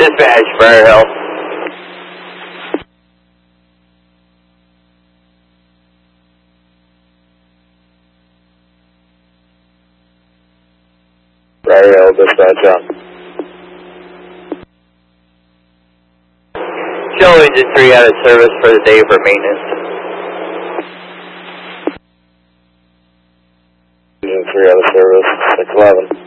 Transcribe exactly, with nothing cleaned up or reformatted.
Dispatch, Briar Hill. Briar Hill, dispatch on. Show engine three out of service for the day for maintenance. Engine three out of service, six eleven.